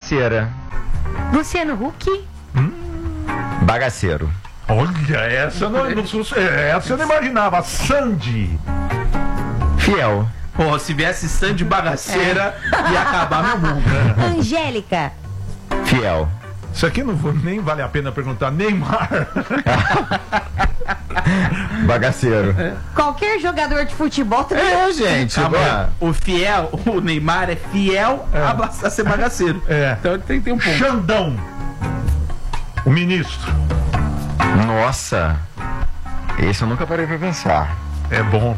Bagaceira. Luciano Huck. Bagaceiro. Olha, essa eu não imaginava. Sandy. Fiel. Pô, se viesse Sandy Bagaceira, ia acabar meu mundo. Angélica. Fiel. Isso aqui nem vale a pena perguntar. Neymar. Bagaceiro. Qualquer jogador de futebol também. Gente. O fiel, o Neymar é fiel a ser bagaceiro. Então ele tem que ter um ponto. Xandão. O ministro. Nossa. Esse eu nunca parei pra pensar. É bom.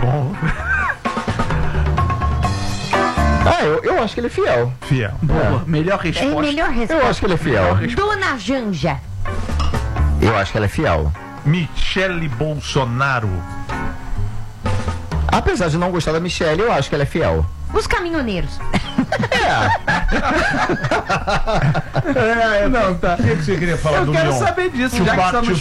Eu acho que ele é fiel. Fiel. Boa, melhor resposta. Melhor resposta. Eu acho que ele é fiel. Dona Janja. Eu acho que ela é fiel. Michele Bolsonaro. Apesar de não gostar da Michelle, eu acho que ela é fiel. Os caminhoneiros. Não, tá. O que você queria falar Eu do quero Mion? saber disso, já que estamos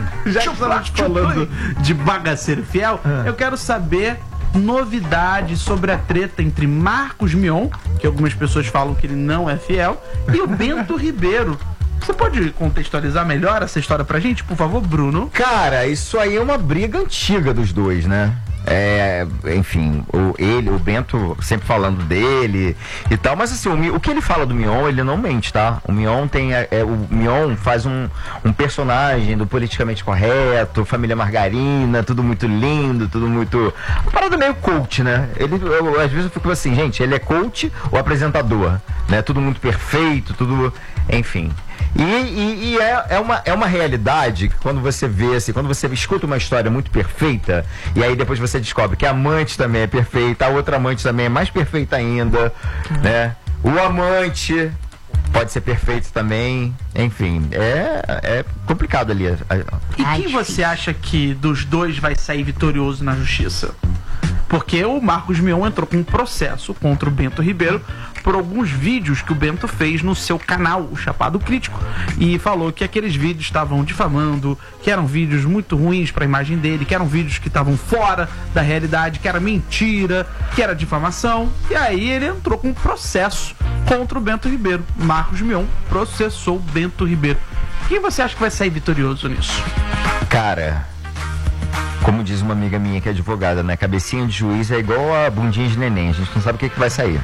falando de bagaceiro fiel, eu quero saber novidades sobre a treta entre Marcos Mion, que algumas pessoas falam que ele não é fiel, e o Bento Ribeiro. Você pode contextualizar melhor essa história pra gente, por favor, Bruno? Cara, isso aí é uma briga antiga dos dois, né? Enfim, o Bento sempre falando dele e tal, mas assim, o que ele fala do Mion, ele não mente, tá? O Mion o Mion faz um personagem do politicamente correto, família margarina, tudo muito lindo, tudo muito... Uma parada meio coach, né? Às vezes eu fico assim, gente, ele é coach ou apresentador, né? Tudo muito perfeito, tudo... Enfim... E é uma realidade que quando você vê, assim, quando você escuta uma história muito perfeita, e aí depois você descobre que a amante também é perfeita, a outra amante também é mais perfeita ainda, né? O amante pode ser perfeito também, enfim, é complicado ali. E quem você acha que dos dois vai sair vitorioso na justiça? Porque o Marcos Mion entrou com um processo contra o Bento Ribeiro por alguns vídeos que o Bento fez no seu canal, o Chapado Crítico, e falou que aqueles vídeos estavam difamando, que eram vídeos muito ruins para a imagem dele, que eram vídeos que estavam fora da realidade, que era mentira, que era difamação, e aí ele entrou com um processo contra o Bento Ribeiro. Marcos Mion processou o Bento Ribeiro. Quem você acha que vai sair vitorioso nisso? Cara... Como diz uma amiga minha que é advogada, né? Cabecinha de juiz é igual a bundinha de neném. A gente não sabe o que vai sair.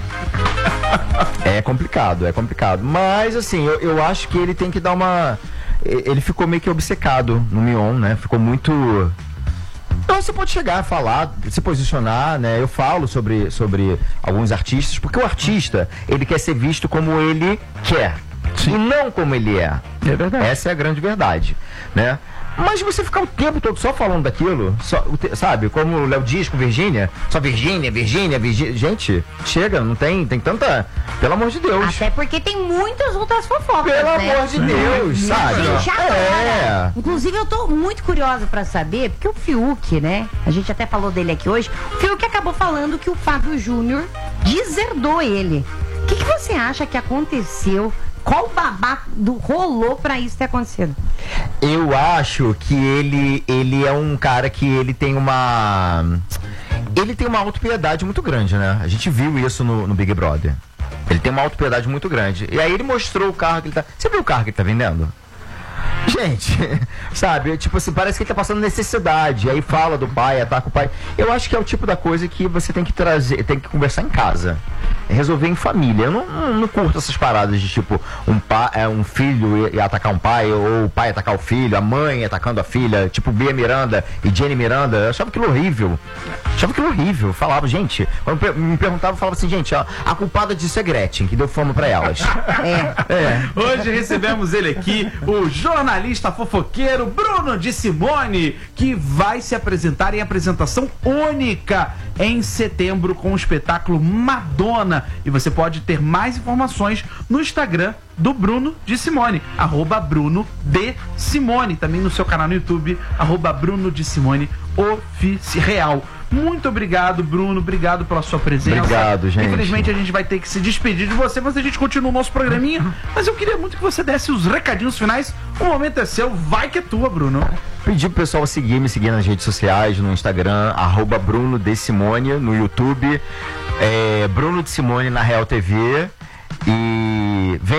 É complicado. Mas, assim, eu acho que ele tem que dar uma... Ele ficou meio que obcecado no Mion, né? Ficou muito... Então você pode chegar a falar, se posicionar, né? Eu falo sobre alguns artistas, porque o artista, ele quer ser visto como ele quer. Sim. E não como ele é. É verdade. Essa é a grande verdade, né? Mas você ficar o tempo todo só falando daquilo, sabe? Como o Léo diz com Virgínia, só Virgínia. Gente, chega, não tem tanta... Pelo amor de Deus. Até porque tem muitas outras fofocas, Pelo amor de Deus, sabe? Gente, agora. Inclusive, eu tô muito curiosa pra saber, porque o Fiuk, né? A gente até falou dele aqui hoje. O Fiuk acabou falando que o Fábio Júnior deserdou ele. O que você acha que aconteceu? Qual babado rolou pra isso ter acontecido? Eu acho que ele é um cara que ele tem uma autopiedade muito grande, né? A gente viu isso no Big Brother. Ele tem uma autopiedade muito grande. E aí ele mostrou o carro que ele tá... Você viu o carro que ele tá vendendo? Gente, sabe, tipo assim, parece que ele tá passando necessidade. Aí fala do pai, ataca o pai. Eu acho que é o tipo da coisa que você tem que trazer, tem que conversar em casa, resolver em família. Eu não curto essas paradas de tipo um filho e atacar um pai, ou o pai atacar o filho, a mãe atacando a filha, tipo Bia Miranda e Jenny Miranda. Eu achava aquilo horrível. Eu falava, gente, quando me perguntava, eu falava assim, gente, a culpada disso é Gretchen, que deu fama pra elas. Hoje recebemos ele aqui, o jornalista fofoqueiro Bruno de Simone, que vai se apresentar em apresentação única em setembro com o espetáculo Madonna. E você pode ter mais informações no Instagram do Bruno de Simone, @Bruno de Simone, também no seu canal no YouTube, @Bruno de Simone Oficial. Muito obrigado, Bruno. Obrigado pela sua presença. Obrigado, gente. Infelizmente a gente vai ter que se despedir de você, mas a gente continua o nosso programinha. Mas eu queria muito que você desse os recadinhos finais. O momento é seu, vai que é tua, Bruno. Pedir pro pessoal me seguir nas redes sociais, no Instagram, @Bruno de Simone, no YouTube, Bruno de Simone na Real TV. E